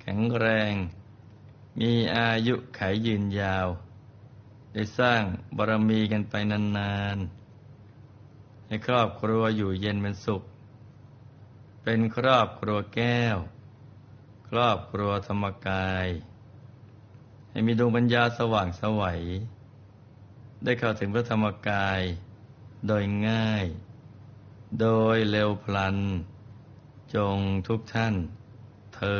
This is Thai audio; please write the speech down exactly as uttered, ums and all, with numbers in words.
แข็งแรงมีอายุขัยยืนยาวได้สร้างบารมีกันไปนานๆให้ครอบครัวอยู่เย็นเป็นสุขเป็นครอบครัวแก้วครอบครัวธรรมกายให้มีดวงปัญญาสว่างไสวได้เข้าถึงพระธรรมกายโดยง่ายโดยเร็วพลันจงทุกท่าน